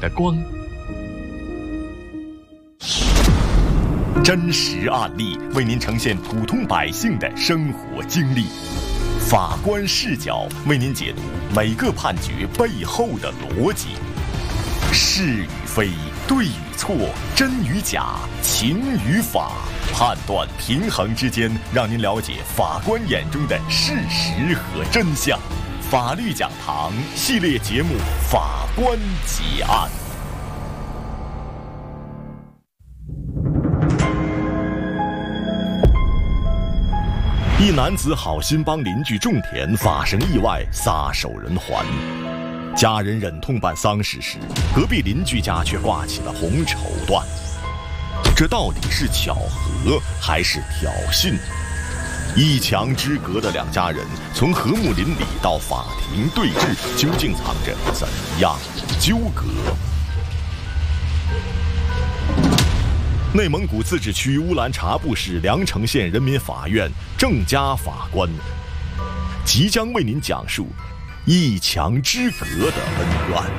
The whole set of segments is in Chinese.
的光。真实案例为您呈现普通百姓的生活经历，法官视角为您解读每个判决背后的逻辑，是与非，对与错，真与假，情与法，判断平衡之间，让您了解法官眼中的事实和真相。法律讲堂系列节目《法官解案》。一男子好心帮邻居种田，发生意外，撒手人寰。家人忍痛办丧事时，隔壁邻居家却挂起了红绸缎。这到底是巧合还是挑衅？一墙之隔的两家人从和睦邻里到法庭对峙，究竟藏着怎样的纠葛？内蒙古自治区乌兰察布市凉城县人民法院郑家法官即将为您讲述一墙之隔的恩怨。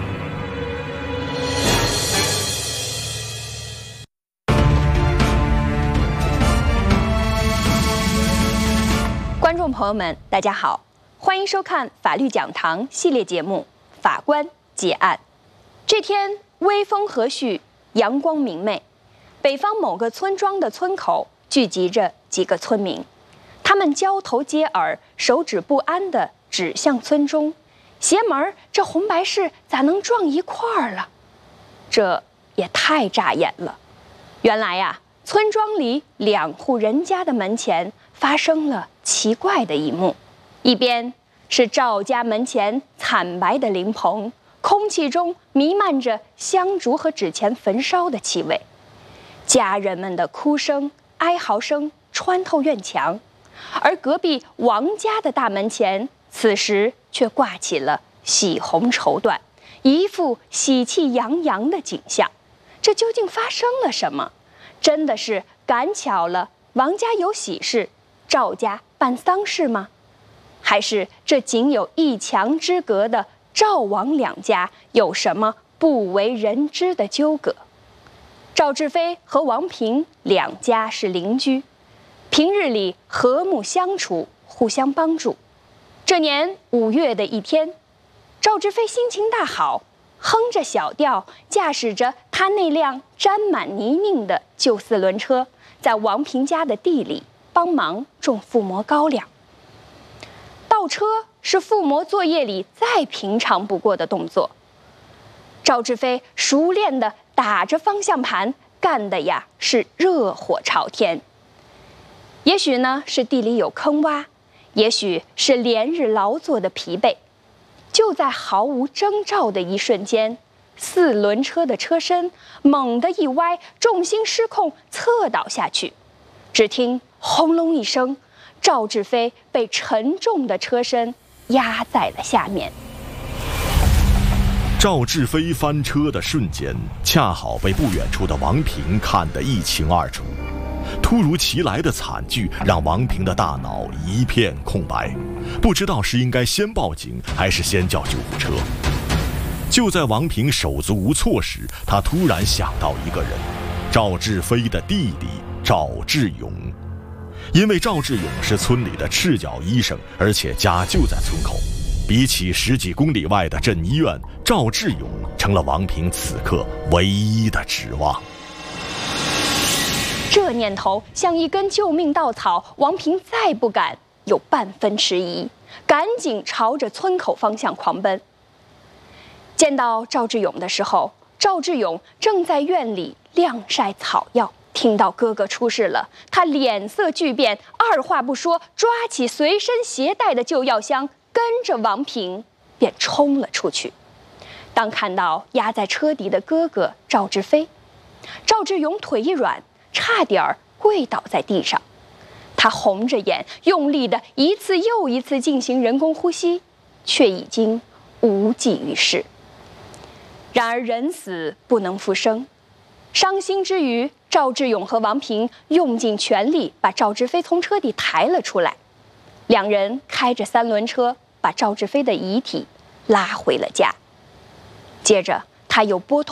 观众朋友们，大家好，欢迎收看法律讲堂系列节目《法官解案》。这天微风和煦，阳光明媚，北方某个村庄的村口聚集着几个村民，他们交头接耳，手指不安地指向村中。邪门，这红白事咋能撞一块儿了？这也太扎眼了。原来呀，村庄里2户人家的门前发生了奇怪的一幕。一边是赵家门前惨白的灵棚，空气中弥漫着香烛和纸钱焚烧的气味，家人们的哭声、哀嚎声穿透院墙。而隔壁王家的大门前，此时却挂起了喜红绸缎，一副喜气洋洋的景象。这究竟发生了什么？真的是赶巧了，王家有喜事，赵家办丧事吗？还是这仅有一墙之隔的赵王两家有什么不为人知的纠葛？赵志飞和王平两家是邻居，平日里和睦相处，互相帮助。这年5月的一天，赵志飞心情大好，哼着小调，驾驶着他那辆沾满泥泞的旧4轮车，在王平家的地里帮忙种附魔高粱。倒车是附魔作业里再平常不过的动作，赵志飞熟练地打着方向盘，干的呀是热火朝天。也许呢是地里有坑洼，也许是连日劳作的疲惫，就在毫无征兆的一瞬间，4轮车的车身猛地一歪，重心失控，侧倒下去。只听轰隆一声，赵志飞被沉重的车身压在了下面。 赵志飞翻车的瞬间，恰好被不远处的王平看得一清二楚。突如其来的惨剧让王平的大脑一片空白，不知道是应该先报警还是先叫救护车。就在王平手足无措时，他突然想到一个人，赵志飞的弟弟赵志勇。因为赵志勇是村里的赤脚医生，而且家就在村口，比起10几公里外的镇医院，赵志勇成了王平此刻唯一的指望。 这念头像一根救命稻草，王平再不敢有半分迟疑，赶紧朝着村口方向狂奔。见到赵志勇的时候，赵志勇正在院里晾晒草药。听到哥哥出事了，他脸色巨变，二话不说，抓起随身携带的救药箱，跟着王平便冲了出去。当看到压在车底的哥哥赵志飞，赵志勇腿一软，差点跪倒在地上。他红着眼，用力的一次又一次进行人工呼吸，却已经无济于事。然而人死不能复生，伤心之余，赵志勇和王平用尽全力把赵志飞从车底抬了出来。2人开着3轮车，把赵志飞的遗体拉回了家。接着他又拨通